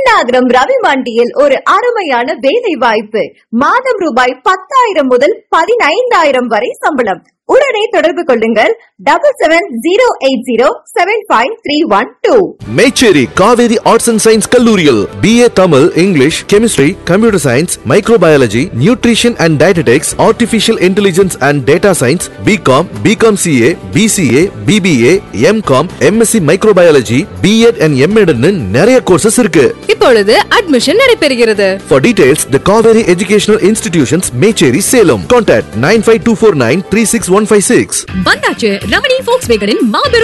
பெண்ணாகரம் ரவி மண்டியில் ஒரு அருமையான வேலை வாய்ப்பு. மாதம் ரூபாய் 10,000 முதல் 15,000 வரை சம்பளம். உடனே தொடர்பு கொள்ளுங்கள் 7708075312. Mecheri Kaveri arts and science கல்லூரியில் BA Tamil, English, chemistry, computer science, microbiology, nutrition and dietetics, artificial intelligence and data science, BCom CA, BCA, BBA, MCom, MSc microbiology, B.Ed and M.Ed நிறைய கோர்சஸ் இருக்கு. இப்பொழுது அட்மிஷன் நடைபெறுகிறது. For details, the Kaveri Educational Institutions, Mecheri, Salem. Contact 95249 36156. வந்தாச்சு Ramani Volkswagen மாபெரும்